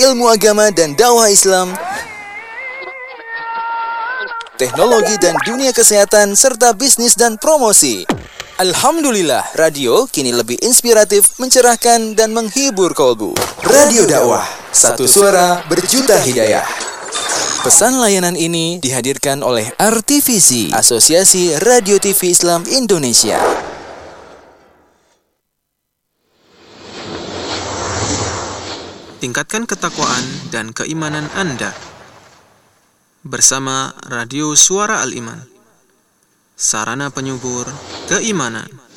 ilmu agama dan dakwah Islam, teknologi dan dunia kesehatan, serta bisnis dan promosi. Alhamdulillah, radio kini lebih inspiratif, mencerahkan, dan menghibur kolbu. Radio Dakwah, satu suara berjuta hidayah. Pesan layanan ini dihadirkan oleh RTVC, Asosiasi Radio TV Islam Indonesia. Tingkatkan ketakwaan dan keimanan Anda bersama Radio Suara Al-Iman, sarana penyubur keimanan.